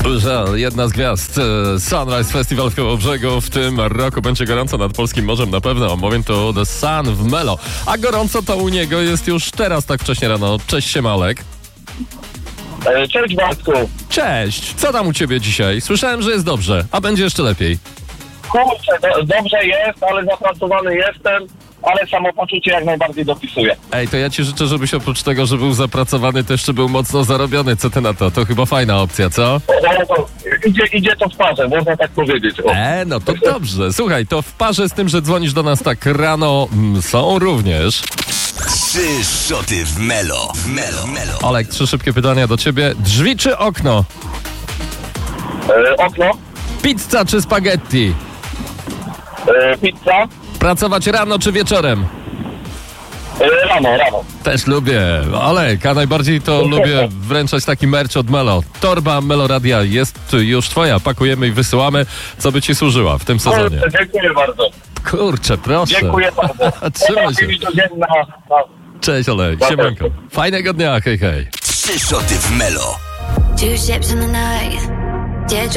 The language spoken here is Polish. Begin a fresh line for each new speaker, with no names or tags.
Żal, jedna z gwiazd Sunrise Festival w Kołobrzegu w tym roku będzie gorąco nad polskim morzem na pewno. Mówię to The Sun w Melo. A gorąco to u niego jest już teraz tak wcześnie rano. Cześć Siemalek.
Cześć Bartku.
Cześć, co tam u ciebie dzisiaj? Słyszałem, że jest dobrze, a będzie jeszcze lepiej.
Kurczę, dobrze jest, ale zapracowany jestem, ale samopoczucie jak najbardziej dopisuje.
Ej, to ja ci życzę, żebyś oprócz tego, że był zapracowany, to jeszcze był mocno zarobiony. Co ty na to? To chyba fajna opcja, co?
Idzie to w parze, można tak powiedzieć.
No to dobrze. Słuchaj, to w parze z tym, że dzwonisz do nas tak rano, są również...
3 szoty w Melo.
Olek, 3 szybkie pytania do ciebie. Drzwi czy okno?
Okno,
Pizza czy spaghetti?
pizza,
Pracować rano czy wieczorem?
rano.
Też lubię. Olek, a najbardziej to lubię wręczać taki merch od Melo. Torba Meloradia jest już twoja. Pakujemy i wysyłamy, co by ci służyła w tym sezonie.
Dziękuję bardzo.
Kurczę, proszę.
Dziękuję bardzo.
Trzymaj się. Cześć Olek, siemanko. Fajnego dnia, hej.
3 szoty w Melo.
2 ships in the night. Yeah,